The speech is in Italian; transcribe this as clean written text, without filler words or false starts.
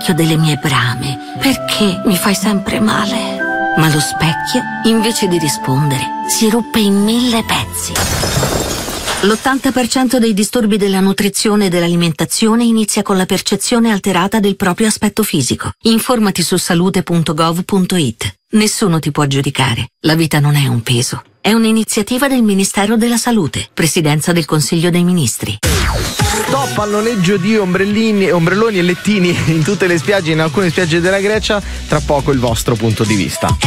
specchio delle mie brame, perché mi fai sempre male. Ma lo specchio, invece di rispondere, si ruppe in 1000 pezzi. L'80% dei disturbi della nutrizione e dell'alimentazione inizia con la percezione alterata del proprio aspetto fisico. Informati su salute.gov.it. Nessuno ti può giudicare. La vita non è un peso. È un'iniziativa del Ministero della Salute, Presidenza del Consiglio dei Ministri. Stop al noleggio di ombrelloni e lettini in tutte le spiagge, in alcune spiagge della Grecia. Tra poco il vostro punto di vista.